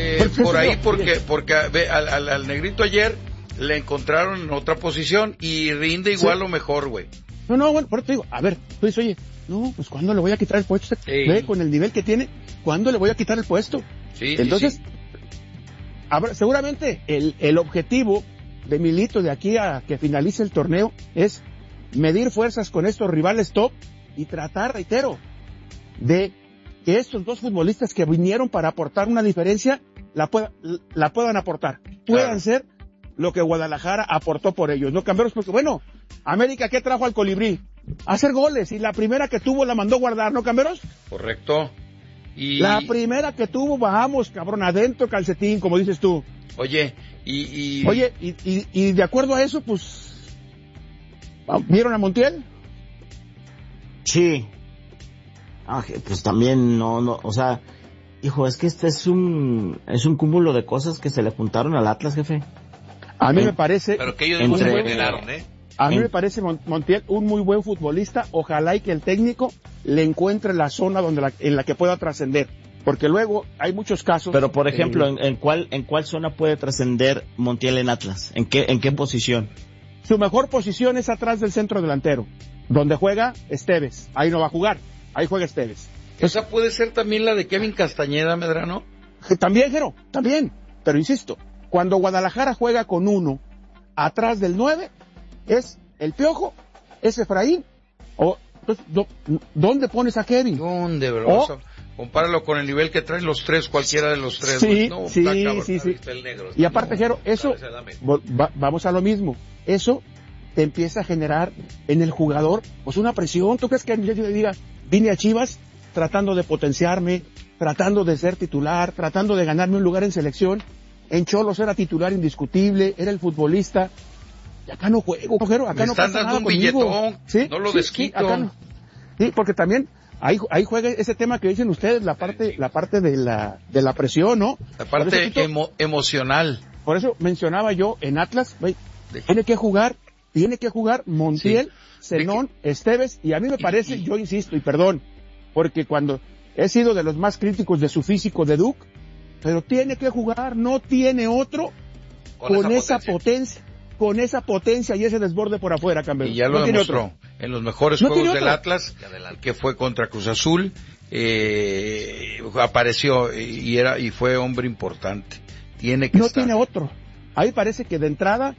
Por ahí, porque al negrito ayer le encontraron en otra posición y rinde igual o mejor, güey. No, bueno, por eso te digo, a ver, tú dices, oye, no, pues ¿cuándo le voy a quitar el puesto? Ve con el nivel que tiene, ¿cuándo le voy a quitar el puesto? Sí, entonces, sí. Seguramente el objetivo de Milito de aquí a que finalice el torneo es medir fuerzas con estos rivales top y tratar, reitero, de que estos dos futbolistas que vinieron para aportar una diferencia la puedan aportar, puedan ser lo que Guadalajara aportó por ellos, ¿no, Camberos? Porque bueno, América, ¿qué trajo al Colibrí? Hacer goles, y la primera que tuvo la mandó guardar, ¿no, Camberos? Correcto. La primera que tuvo, bajamos, cabrón, adentro calcetín, como dices tú. Oye, y de acuerdo a eso, pues, ¿vieron a Montiel? Sí. Pues también no, o sea, hijo, es que este es un cúmulo de cosas que se le juntaron al Atlas, jefe. A mí me parece... Pero que ellos se generaron, A mí me parece Montiel un muy buen futbolista, ojalá y que el técnico le encuentre la zona en la que pueda trascender, porque luego hay muchos casos. Pero por ejemplo, ¿en cuál zona puede trascender Montiel en Atlas? ¿En qué posición? Su mejor posición es atrás del centro delantero, donde juega Esteves. Ahí no va a jugar, ahí juega Esteves. Esa puede ser también la de Kevin Castañeda, Medrano. También, Jero, también. Pero insisto, cuando Guadalajara juega con uno atrás del 9, es el Piojo, es Efraín, ¿dónde pones a Kevin? ¿Dónde, bro? Compáralo con el nivel que traen los tres, cualquiera de los tres. Sí, no, sí. El negro, y aparte, Jero, eso, vamos a lo mismo, eso te empieza a generar en el jugador, pues una presión. ¿Tú crees que yo le diga, vine a Chivas tratando de potenciarme, tratando de ser titular, tratando de ganarme un lugar en selección? En Cholos era titular indiscutible, era el futbolista. Y acá no juego, Jero, acá no pasa nada conmigo. Billetón, ¿sí? No lo desquito. Sí, acá no. Sí, porque también ahí juega ese tema que dicen ustedes, la parte de la presión, ¿no? La parte emocional. Por eso mencionaba yo en Atlas, tiene que jugar Montiel, Zenón, Esteves, y a mí me parece, yo insisto, y perdón, porque cuando he sido de los más críticos de su físico de Duke, pero tiene que jugar, no tiene otro con esa potencia y ese desborde por afuera, Campbell. Y ya lo demostró en los mejores juegos del Atlas, que fue contra Cruz Azul, apareció y fue hombre importante. Tiene otro. Ahí parece que de entrada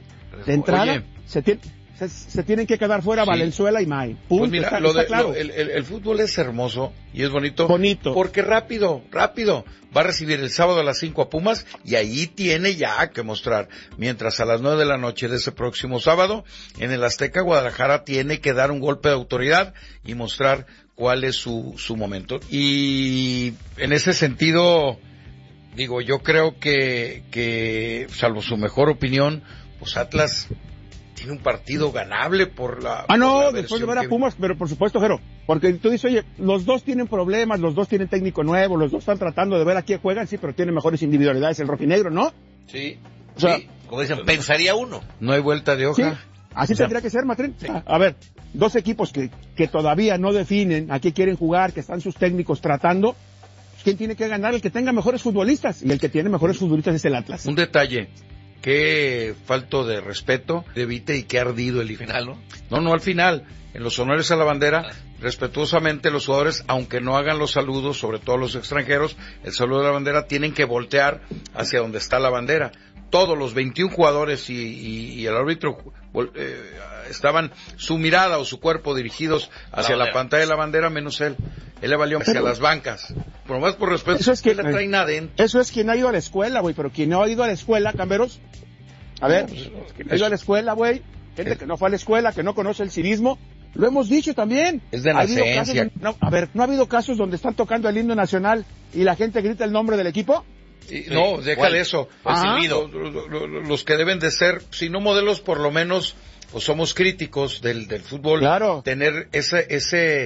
se tienen que quedar fuera Valenzuela y May. Pues mira, claro. El fútbol es hermoso y es bonito. Porque rápido. Va a recibir el sábado a las 5 a Pumas y ahí tiene ya que mostrar. Mientras a las 9 de la noche de ese próximo sábado, en el Azteca, Guadalajara tiene que dar un golpe de autoridad y mostrar cuál es su momento. Y en ese sentido, digo, yo creo que salvo su mejor opinión, pues Atlas tiene un partido ganable por la... después de ver a Pumas, pero por supuesto, Jero, porque tú dices, oye, los dos tienen problemas, los dos tienen técnico nuevo, los dos están tratando de ver a quién juegan, sí, pero tienen mejores individualidades el rojinegro, ¿no? Sí, o sea, como dicen, pensaría uno. No hay vuelta de hoja. Sí, así tendría que ser, Matrín. Sí. A ver, dos equipos que todavía no definen a qué quieren jugar, que están sus técnicos tratando, ¿quién tiene que ganar? El que tenga mejores futbolistas, y el que tiene mejores futbolistas es el Atlas. Un detalle. Qué falto de respeto de Vite y qué ardido el final, ¿no? No al final. En los honores a la bandera, respetuosamente los jugadores, aunque no hagan los saludos, sobre todo los extranjeros, el saludo de la bandera, tienen que voltear hacia donde está la bandera. Todos los 21 jugadores y el árbitro estaban su mirada o su cuerpo dirigidos hacia la pantalla de la bandera, menos él. Él le valió hacia las bancas. Por más por respeto, eso es que le traen adentro. Eso es quien ha ido a la escuela, güey, pero quien no ha ido a la escuela, Camberos, a ver, quien ha ido a la escuela, güey, gente que no fue a la escuela, que no conoce el civismo, lo hemos dicho también. Es de nacencia. ¿No ha habido casos donde están tocando el himno nacional y la gente grita el nombre del equipo? No, déjale eso. Los que deben de ser, si no modelos, por lo menos, pues somos críticos del fútbol. Claro. Tener ese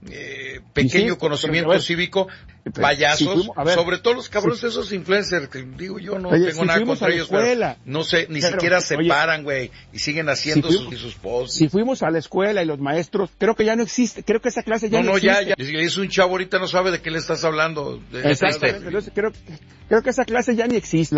pequeño conocimiento cívico, payasos, sobre todo los cabrones esos influencers, que digo yo no tengo nada contra ellos, pero no sé, ni siquiera se paran, güey, y siguen haciendo sus posts. Si fuimos a la escuela y los maestros, creo que ya no existe, creo que esa clase ya no existe. Ya, es un chavo ahorita no sabe de qué le estás hablando. Exactamente, entonces creo que esa clase ya ni existe,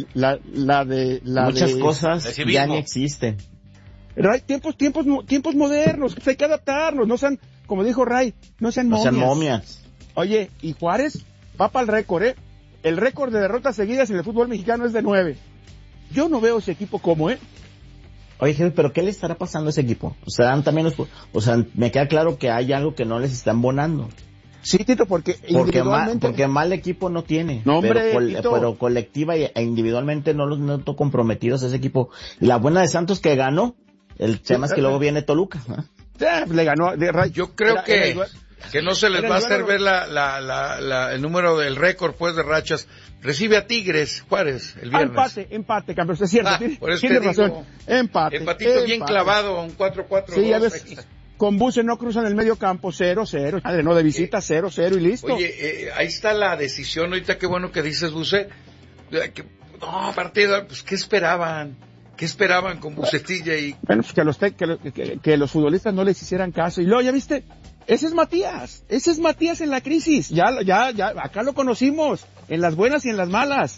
muchas cosas ya ni existen. Ray, tiempos modernos, hay que adaptarnos, no sean, como dijo Ray, no sean momias. Oye, y Juárez va para el récord, el récord de derrotas seguidas en el fútbol mexicano es de 9. Yo no veo ese equipo como, Oye, jefe, pero ¿qué le estará pasando a ese equipo? O sea, también me queda claro que hay algo que no les está embonando. Sí, Tito, porque mal equipo no tiene. No, hombre, pero colectiva e individualmente no los noto comprometidos a ese equipo. Y la buena de Santos que ganó, el tema es que luego viene Toluca. Le ganó. Yo creo que no se les va a hacer ver el número del récord, pues, de rachas. Recibe a Tigres, Juárez, el viernes. Empate, campeón, es cierto. Tienes razón. Empatito bien clavado, un 4-4-2. Sí, ya ves, con Buse no cruzan el medio campo, 0-0. Madre, no, de visita 0-0 y listo. Oye, ahí está la decisión, ahorita qué bueno que dices, Buse. Partido, pues, ¿qué esperaban? ¿Qué esperaban con Bucetilla y...? Bueno, pues que los futbolistas no les hicieran caso. Y luego, ¿ya viste? Ese es Matías en la crisis. Ya, acá lo conocimos. En las buenas y en las malas.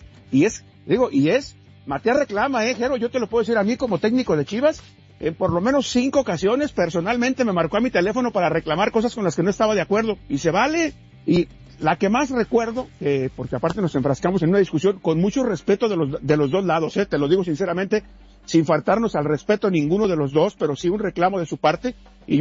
Matías reclama, Jero, yo te lo puedo decir a mí como técnico de Chivas. En por lo menos 5 ocasiones, personalmente me marcó a mi teléfono para reclamar cosas con las que no estaba de acuerdo. Y se vale. Y la que más recuerdo, porque aparte nos enfrascamos en una discusión con mucho respeto de los dos lados, te lo digo sinceramente, sin faltarnos al respeto a ninguno de los dos, pero sí un reclamo de su parte, y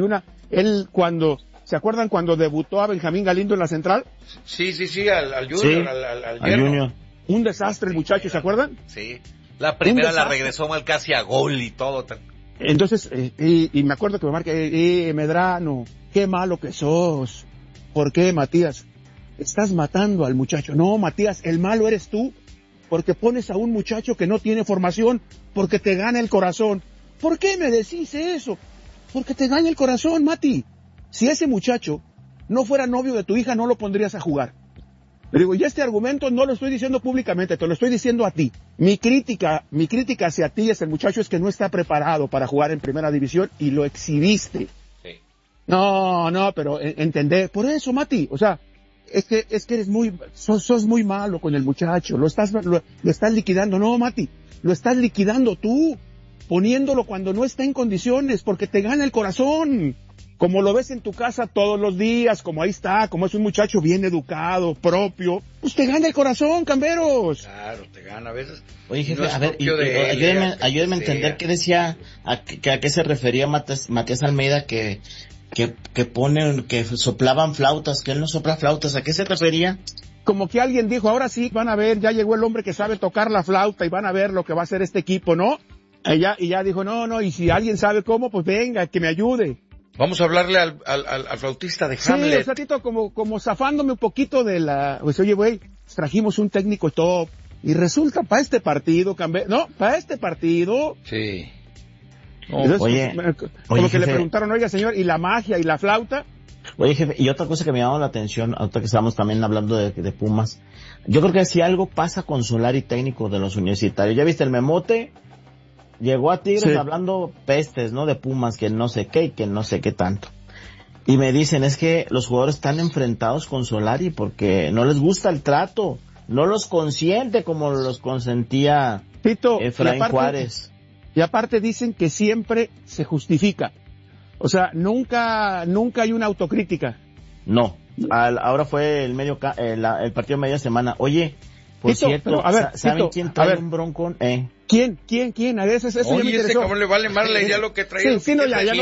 ¿se acuerdan cuando debutó a Benjamín Galindo en la central? Sí, al Junior, al Junior. Un desastre el muchacho, ¿se acuerdan? Sí, la primera la regresó mal casi a gol y todo. Entonces, y me acuerdo que me marca, Medrano, qué malo que sos. ¿Por qué, Matías? Estás matando al muchacho. No, Matías, el malo eres tú, porque pones a un muchacho que no tiene formación, porque te gana el corazón. ¿Por qué me decís eso? Porque te gana el corazón, Mati. Si ese muchacho no fuera novio de tu hija, no lo pondrías a jugar. Le digo, y este argumento no lo estoy diciendo públicamente, te lo estoy diciendo a ti. Mi crítica hacia ti, ese muchacho, es que no está preparado para jugar en primera división y lo exhibiste. Sí. No, pero entendé. Por eso, Mati, o sea, es que eres sos muy malo con el muchacho, lo estás liquidando. No, Mati, lo estás liquidando tú, poniéndolo cuando no está en condiciones, porque te gana el corazón. Como lo ves en tu casa todos los días, como ahí está, como es un muchacho bien educado, propio, pues te gana el corazón, Camberos. Claro, te gana a veces. Oye, jefe, a ver, ayúdeme a entender qué decía, a qué se refería Matías Almeida que soplaban flautas, que él no sopla flautas, ¿a qué se refería? Como que alguien dijo, ahora sí, van a ver, ya llegó el hombre que sabe tocar la flauta y van a ver lo que va a hacer este equipo, ¿no? Y ya dijo, no, y si alguien sabe cómo, pues venga, que me ayude. Vamos a hablarle al flautista de Hamlet. Sí, un ratito como zafándome un poquito de pues oye, güey, trajimos un técnico top, y resulta para este partido, para este partido. Sí. Entonces, oye, como que jefe, le preguntaron, oiga señor, ¿y la magia y la flauta? Oye, jefe, y otra cosa que me llamó la atención, ahorita que estábamos también hablando de Pumas, yo creo que si algo pasa con Solari, técnico de los universitarios, ¿ya viste el memote? Llegó a Tigres hablando pestes, ¿no? De Pumas, que no sé qué y que no sé qué tanto. Y me dicen, es que los jugadores están enfrentados con Solari porque no les gusta el trato, no los consiente como los consentía Tito, Efraín Juárez. Y aparte dicen que siempre se justifica. O sea, nunca hay una autocrítica. No. Ahora fue el partido media semana. Oye, por Tito, cierto, pero, a ver, ¿saben Tito, quién trae un broncón? ¿Quién? A veces eso ya me interesó. ¿Cómo le vale más la idea lo que traía? Sí,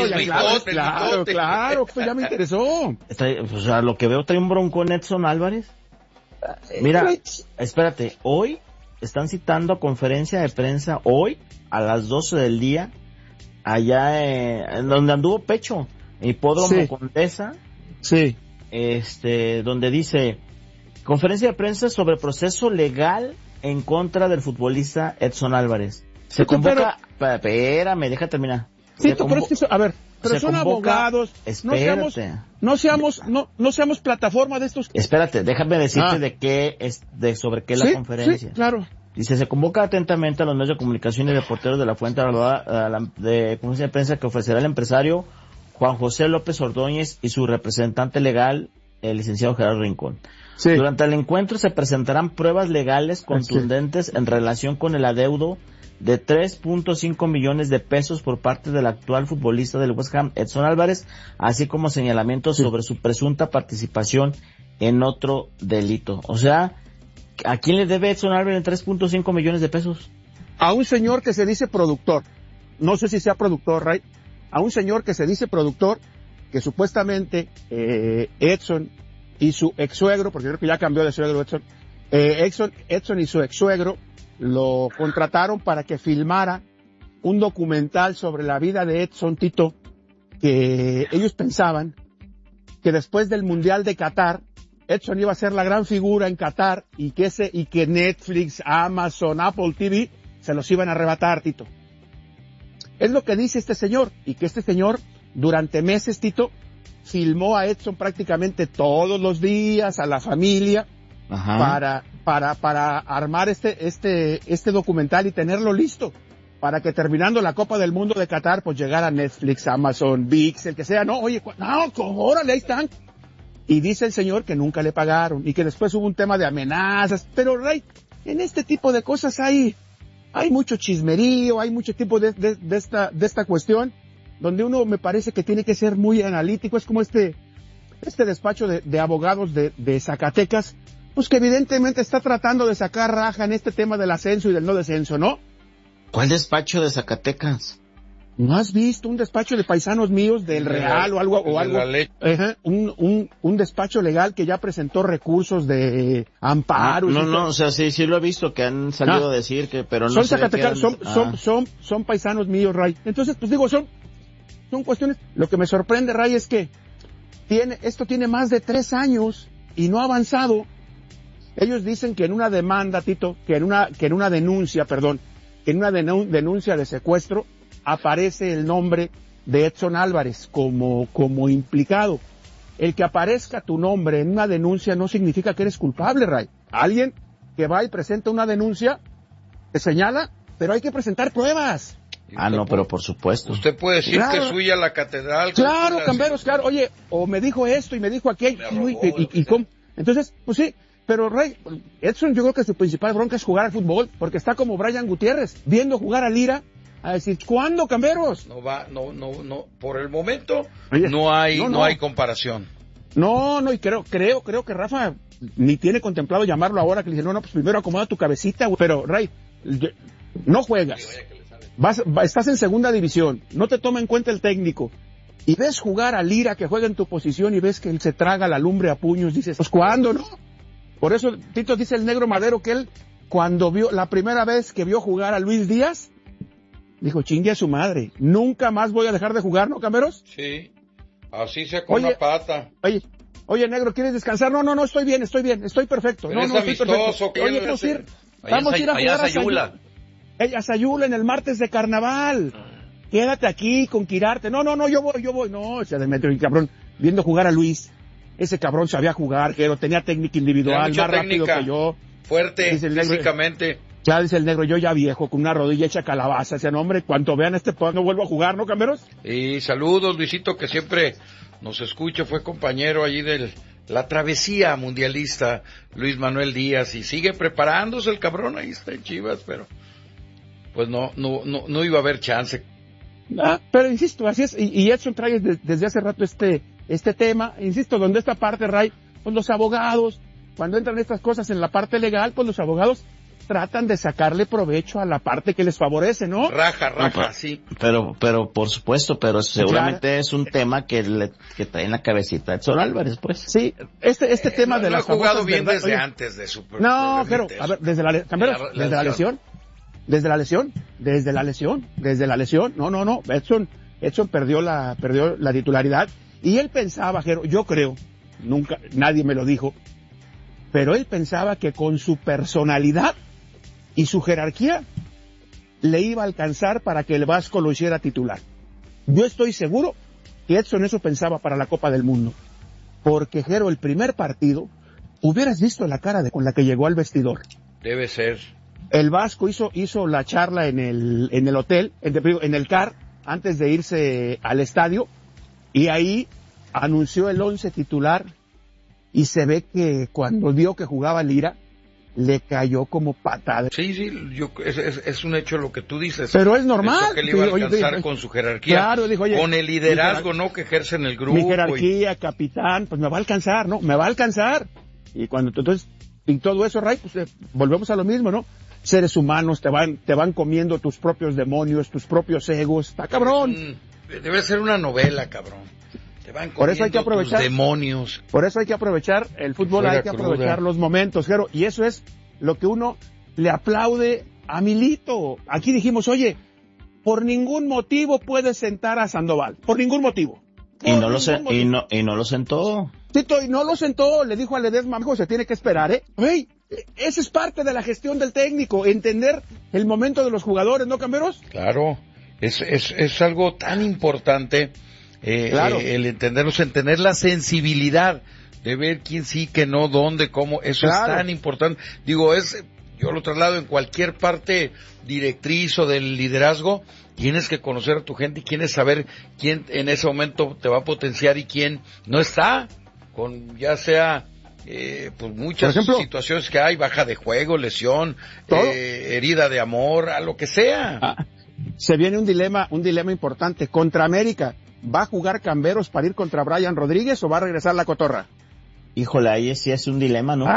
claro, esto ya me interesó. O sea, lo que veo trae un broncón Edson Álvarez. Mira, espérate, hoy están citando a conferencia de prensa, hoy, a las 12 del día, allá en donde anduvo Pecho, Hipódromo Condesa. Sí. Donde dice, conferencia de prensa sobre proceso legal en contra del futbolista Edson Álvarez. Se convoca, espérame, deja terminar. Sí, pero es que a ver, pero son abogados. Espérate. No seamos plataforma de estos. Espérate, déjame decirte sobre qué es la conferencia. Sí, claro. Dice, se convoca atentamente a los medios de comunicación y reporteros de la fuente de conferencia de prensa que ofrecerá el empresario Juan José López Ordóñez y su representante legal, el licenciado Gerardo Rincón. Sí. Durante el encuentro se presentarán pruebas legales contundentes en relación con el adeudo de 3.5 millones de pesos por parte del actual futbolista del West Ham, Edson Álvarez, así como señalamientos sobre su presunta participación en otro delito. O sea, ¿a quién le debe Edson Álvarez 3.5 millones de pesos? A un señor que se dice productor. No sé si sea productor, Ray. A un señor que se dice productor, que supuestamente Edson y su ex-suegro, porque creo que ya cambió de suegro Edson y su ex-suegro lo contrataron para que filmara un documental sobre la vida de Edson, Tito, que ellos pensaban que después del Mundial de Qatar, Edson iba a ser la gran figura en Qatar y que Netflix, Amazon, Apple TV se los iban a arrebatar, Tito. Es lo que dice este señor, y que este señor durante meses, Tito, filmó a Edson prácticamente todos los días, a la familia, para armar este documental y tenerlo listo, para que terminando la Copa del Mundo de Qatar, pues llegara Netflix, Amazon, ViX, el que sea, órale, ahí están. Y dice el señor que nunca le pagaron, y que después hubo un tema de amenazas, pero Ray, en este tipo de cosas hay mucho chismerío, hay mucho tipo de esta cuestión, donde uno me parece que tiene que ser muy analítico. Es como este despacho de abogados de Zacatecas, pues que evidentemente está tratando de sacar raja en este tema del ascenso y del no descenso, ¿no? ¿Cuál despacho de Zacatecas? ¿No has visto un despacho de paisanos míos del Real o algo? Un despacho legal que ya presentó recursos de amparo. No, o sea, sí lo he visto, que han salido a decir que, pero no son Zacatecas, son paisanos míos, Ray. Entonces, pues digo, son cuestiones. Lo que me sorprende, Ray, es que esto tiene más de 3 años y no ha avanzado. Ellos dicen que en una demanda, Tito, que en una denuncia de secuestro, aparece el nombre de Edson Álvarez como implicado. El que aparezca tu nombre en una denuncia no significa que eres culpable, Ray. Alguien que va y presenta una denuncia, te señala, pero hay que presentar pruebas. No, pero por supuesto. Usted puede decir que es suya la catedral. Claro, Camberos, claro. Oye, o me dijo esto y me dijo aquello. ¿Y cómo? Entonces, pues sí. Pero Ray, Edson, yo creo que su principal bronca es jugar al fútbol, porque está como Brian Gutiérrez, viendo jugar a Lira, a decir, ¿cuándo, Camberos? No, por el momento, oye, no hay comparación. No, y creo que Rafa ni tiene contemplado llamarlo ahora, que le dice, no, pues primero acomoda tu cabecita, güey. Pero Ray, no juegas, estás en segunda división, no te toma en cuenta el técnico, y ves jugar a Lira que juega en tu posición y ves que él se traga la lumbre a puños, dices, pues ¿cuándo, no? Por eso, Tito, dice el Negro Madero que él, cuando vio, la primera vez que vio jugar a Luis Díaz, dijo, chingue a su madre, nunca más voy a dejar de jugar, ¿no, Cameros? Sí, así sea con una pata. Oye, Negro, ¿quieres descansar? No, estoy bien, estoy perfecto. Pero no, estoy perfecto. Oye, vamos a ir a jugar a Sayula en el martes de carnaval. Quédate aquí con Quirarte. No, yo voy. No, se Demetrio, y cabrón, viendo jugar a Luis. Ese cabrón sabía jugar, que tenía técnica individual, más rápido que yo. Fuerte, físicamente. Ya dice el Negro, yo ya viejo, con una rodilla hecha calabaza. Ese nombre, cuanto vean no vuelvo a jugar, ¿no, Camberos? Y saludos, Luisito, que siempre nos escucha, fue compañero allí de la travesía mundialista, Luis Manuel Díaz, y sigue preparándose el cabrón, ahí está en Chivas, pero pues no iba a haber chance. Pero insisto, así es, y Edson trae desde hace rato este tema, insisto, donde esta parte, Ray, pues los abogados, cuando entran estas cosas en la parte legal, pues los abogados tratan de sacarle provecho a la parte que les favorece, ¿no? Raja, sí. Pero por supuesto, pero seguramente es un tema que trae en la cabecita Edson Álvarez, pues. Sí, este tema de las famosas... ha jugado bien desde antes de su... No, pero, a ver, desde la lesión. No. Edson perdió la titularidad. Y él pensaba, Jero, yo creo, nunca, nadie me lo dijo, pero él pensaba que con su personalidad y su jerarquía le iba a alcanzar para que el Vasco lo hiciera titular. Yo estoy seguro que Edson eso pensaba para la Copa del Mundo. Porque, Jero, el primer partido, hubieras visto la cara con la que llegó al vestidor. Debe ser. El Vasco hizo la charla en el hotel, en el CAR, antes de irse al estadio, y ahí anunció el 11 titular, y se ve que cuando vio que jugaba Lira, le cayó como patada. Sí, es un hecho lo que tú dices. Pero es normal. Eso que le iba a alcanzar con su jerarquía. Claro, dijo, oye, con el liderazgo, ¿no? Que ejerce en el grupo. Mi jerarquía, capitán, pues me va a alcanzar, ¿no? Me va a alcanzar. Y entonces, y todo eso, Ray, pues volvemos a lo mismo, ¿no? Seres humanos te van comiendo tus propios demonios, tus propios egos. Está cabrón. Debe ser una novela, cabrón. Te van comiendo por eso hay que aprovechar tus demonios. Por eso hay que aprovechar el fútbol, hay que aprovechar los momentos, Jero. Y eso es lo que uno le aplaude a Milito. Aquí dijimos, oye, por ningún motivo puedes sentar a Sandoval. Por ningún motivo. Y no lo sentó. Tito, y no lo sentó, le dijo a Ledesma, amigo, se tiene que esperar, ¿eh? Hey, esa es parte de la gestión del técnico, entender el momento de los jugadores, ¿no, Camberos? Claro, es algo tan importante, claro. El entenderlos, entender la sensibilidad de ver quién sí, que no, dónde, cómo, eso claro. Es tan importante. Digo, yo lo traslado en cualquier parte directriz o del liderazgo. Tienes que conocer a tu gente y tienes que saber quién en ese momento te va a potenciar y quién no está, con ya sea pues muchas situaciones que hay, baja de juego, lesión, herida de amor, a lo que sea. Se viene un dilema importante. Contra América, ¿va a jugar Camberos para ir contra Brian Rodríguez o va a regresar la Cotorra? Híjole, ahí sí es un dilema, ¿no?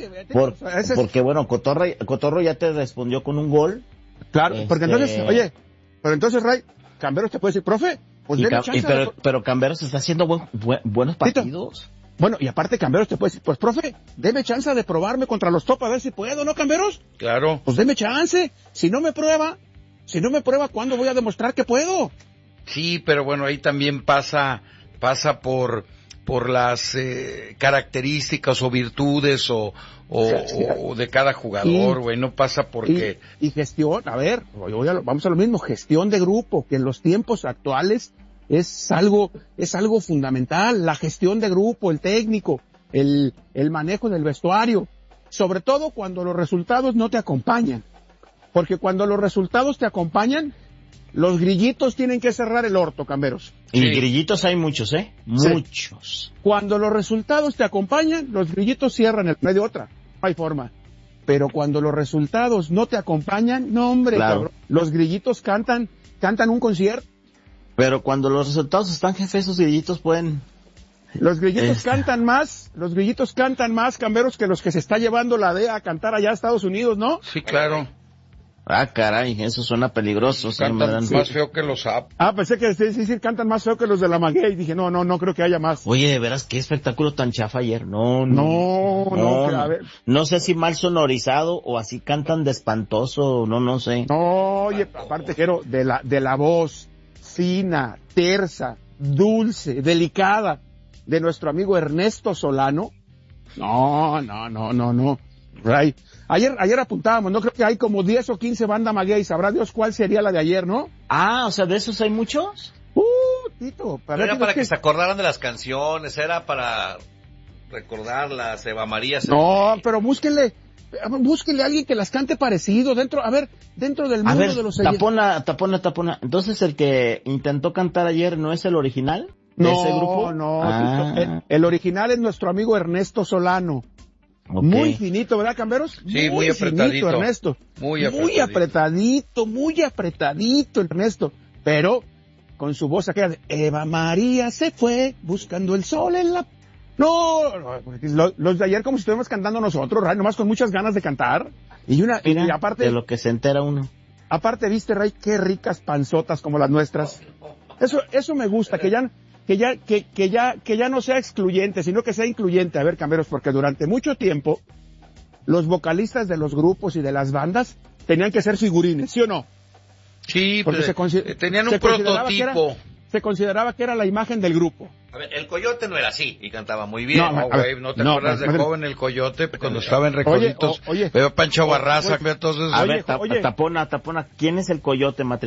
Porque bueno, Cotorro ya te respondió con un gol. Claro, porque entonces, oye, pero entonces, Ray, Camberos te puede decir, profe, pues deme chance. Pero Camberos está haciendo buenos partidos. Bueno, y aparte Camberos te puede decir, pues profe, deme chance de probarme contra los top a ver si puedo, ¿no, Camberos? Claro. Pues deme chance. Si no me prueba, ¿cuándo voy a demostrar que puedo? Sí, pero bueno, ahí también pasa por las características o virtudes o de cada jugador, güey, no pasa porque... Y gestión, a ver, vamos a lo mismo, gestión de grupo, que en los tiempos actuales es algo fundamental, la gestión de grupo, el técnico, el manejo del vestuario, sobre todo cuando los resultados no te acompañan, porque cuando los resultados te acompañan, los grillitos tienen que cerrar el orto, Camberos. Y grillitos hay muchos, ¿eh? Muchos. Sí. Cuando los resultados te acompañan, los grillitos cierran no hay de otra, no hay forma. Pero cuando los resultados no te acompañan, no hombre, claro. Cabrón, los grillitos cantan un concierto. Pero cuando los resultados están, jefe, esos grillitos pueden... Los grillitos cantan más, Camberos, que los que se está llevando la DEA a cantar allá a Estados Unidos, ¿no? Sí, claro. Ah, caray, eso suena peligroso. Cantan más feo que los sapos. Pensé que sí, cantan más feo que los de la Maguey. Dije, no creo que haya más. Oye, de veras, qué espectáculo tan chafa ayer. No. A ver. No sé si mal sonorizado o así cantan de espantoso, no sé. No, oye, aparte, quiero, de la voz fina, tersa, dulce, delicada, de nuestro amigo Ernesto Solano. No. Right. Ayer apuntábamos, no creo que hay como 10 o 15 bandas Maguey, sabrá Dios cuál sería la de ayer, ¿no? O sea, ¿de esos hay muchos? Tito. Era para que se acordaran de las canciones, era para recordarlas, Eva María. No, pero búsquenle a alguien que las cante parecido, dentro del mundo de los... Tapona. Entonces, ¿el que intentó cantar ayer no es el original de ese grupo? No, el original es nuestro amigo Ernesto Solano. Okay. Muy finito, ¿verdad, Camberos? Sí, muy apretadito. Finito, Ernesto. Muy apretadito, Ernesto. Pero, con su voz aquella de Eva María se fue buscando el sol en la... No, los de ayer como si estuviéramos cantando nosotros, Ray, nomás con muchas ganas de cantar. Y aparte... De lo que se entera uno. Aparte, viste, Ray, qué ricas panzotas como las nuestras. Eso me gusta, que ya no sea excluyente, sino que sea incluyente. A ver, Camberos, porque durante mucho tiempo los vocalistas de los grupos y de las bandas tenían que ser figurines, ¿sí o no? Sí, porque tenían un prototipo. Se consideraba que era la imagen del grupo. A ver, el Coyote no era así y cantaba muy bien. ¿No te acuerdas de joven el Coyote cuando estaba en Recoditos? Veo a Pancho Barraza, veo todos esos. Tapona, ¿quién es el Coyote, Matrín?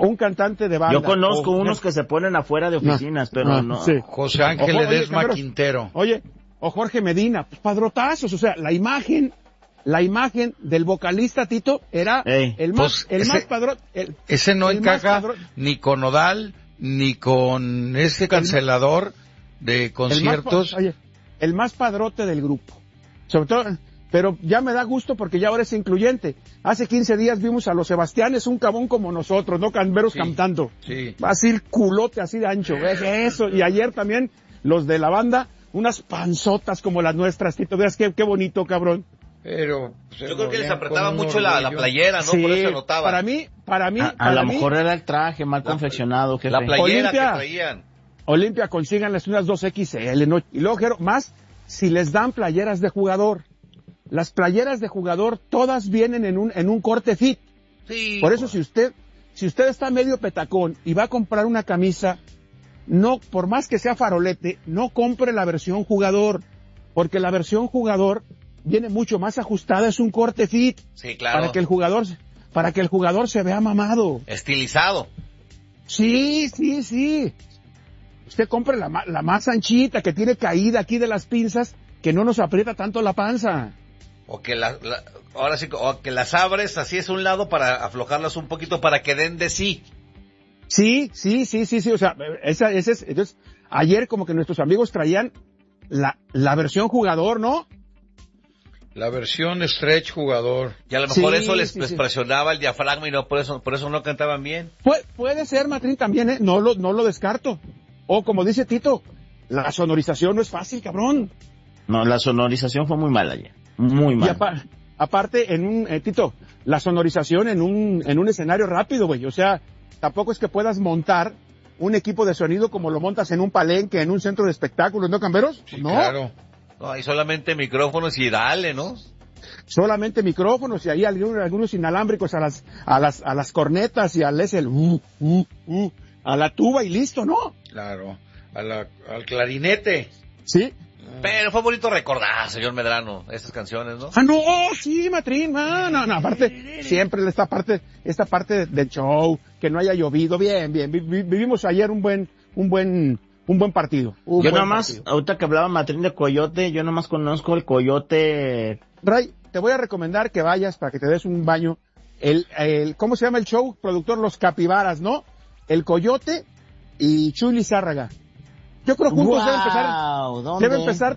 un cantante de banda. Yo conozco unos que se ponen afuera de oficinas, pero no. Sí. José Ángel Ledesma Quintero. Oye, o Jorge Medina, pues padrotazos, o sea, la imagen del vocalista Tito era más padrón. Ese no encaja ni con Nodal, ni con ese cancelador de conciertos. El más padrote del grupo. Sobre todo, pero ya me da gusto porque ya ahora es incluyente. Hace 15 días vimos a los Sebastianes, un cabón como nosotros, ¿no? Camberos cantando. Sí. Así el culote así de ancho, eso. Y ayer también los de la banda, unas panzotas como las nuestras, Tito, veas qué bonito, cabrón. Pero yo creo que les apretaba mucho la playera, ¿no? Sí, por eso se notaba. Para mí. A lo mejor era el traje mal confeccionado, jefe. La playera que traían. Olimpia, consíganles unas 2XL, ¿no? Y luego, más, si les dan playeras de jugador. Las playeras de jugador todas vienen en un corte fit. Sí. Por eso si usted está medio petacón y va a comprar una camisa, no, por más que sea farolete, no compre la versión jugador, porque la versión jugador viene mucho más ajustada, es un corte fit. Sí, claro. Para que el jugador se vea mamado. Estilizado. Sí. Usted compre la más anchita, que tiene caída aquí de las pinzas, que no nos aprieta tanto la panza. O que ahora sí, o que las abres así es un lado para aflojarlas un poquito para que den de sí. Sí, o sea, entonces, ayer como que nuestros amigos traían la versión jugador, ¿no? La versión stretch jugador. Y a lo mejor eso les presionaba el diafragma y no, por eso no cantaban bien. Puede ser, Matrín, también, no lo descarto. O como dice Tito, la sonorización no es fácil, cabrón. No, la sonorización fue muy mala ayer. Muy mal. Y aparte, Tito, la sonorización en un escenario rápido, güey. O sea, tampoco es que puedas montar un equipo de sonido como lo montas en un palenque, en un centro de espectáculos, ¿no, Camberos? Sí, no. Claro. No, hay solamente micrófonos y dale, ¿no? Solamente micrófonos y ahí algunos inalámbricos a las cornetas y al a la tuba y listo, ¿no? Claro. Al clarinete. Sí. Pero fue bonito recordar, señor Medrano, estas canciones, ¿no? No, sí, Matrín, no, aparte, siempre esta parte del show, que no haya llovido, bien, vivimos ayer un buen partido. Yo nomás, ahorita que hablaba Matrín de Coyote, yo nomás conozco el Coyote. Ray, te voy a recomendar que vayas para que te des un baño, ¿cómo se llama el show? Productor Los Capibaras, ¿no? El Coyote y Chuy Lizárraga. Yo creo que juntos deben empezar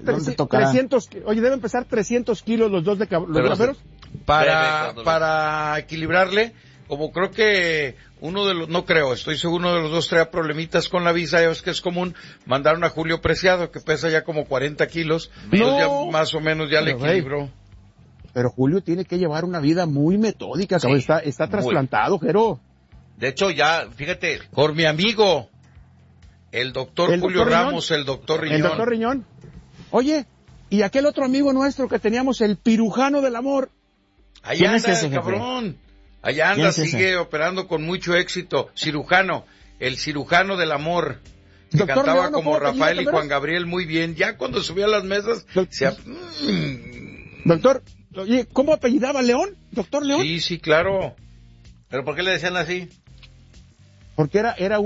300 kilos los dos de los caberos. Para equilibrarle, como creo que estoy seguro uno de los dos traía problemitas con la visa, ya ves que es común, mandaron a Julio Preciado, que pesa ya como 40 kilos, ya más o menos ya le equilibró. Pero Julio tiene que llevar una vida muy metódica, sí, está trasplantado, Jero. De hecho, ya, fíjate. Por mi amigo, el doctor Julio Ramos, el doctor Riñón. El doctor Riñón. Oye, y aquel otro amigo nuestro que teníamos, el Pirujano del Amor. Allá anda, es ese, cabrón. Allá anda, sigue operando con mucho éxito. El cirujano del amor. Que doctor cantaba León, como Rafael y Juan Gabriel muy bien. Ya cuando subía a las mesas, Doctor, oye, ¿cómo apellidaba León? ¿Doctor León? Sí, claro. ¿Pero por qué le decían así? Porque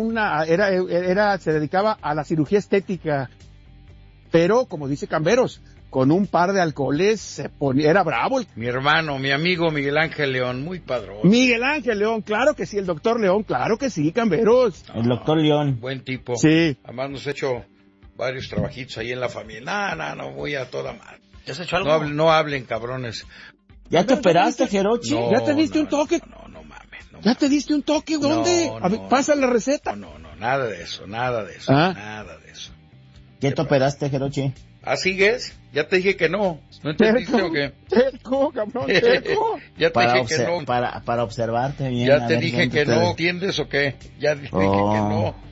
se dedicaba a la cirugía estética. Pero, como dice Camberos, con un par de alcoholes era bravo. Mi hermano, mi amigo Miguel Ángel León, muy padrón. Miguel Ángel León, claro que sí, el doctor León, claro que sí, Camberos. El doctor León. Buen tipo. Sí. Además nos ha hecho varios trabajitos ahí en la familia. No, voy a toda madre. ¿Ya has hecho algo? No hablen, cabrones. ¿Ya te operaste, Jerochi? No, ¿ya te diste un toque? No mames. ¿Ya te diste un toque? ¿Dónde? A ver, pasa la receta. No, nada de eso. Nada de eso. ¿Ya te operaste, Jerochi? ¿Ah, sigues? Ya te dije que no. ¿No entendiste o qué? Terco, cabrón, terco. Ya te dije que no. Para observarte bien. Ya te dije que no. ¿Entiendes o qué? Ya dije que no.